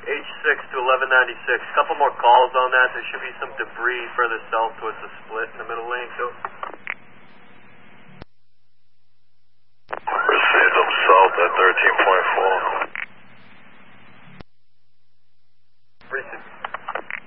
H6 to 1196. Couple more calls on that. There should be some debris further south towards the split in the middle lane, too.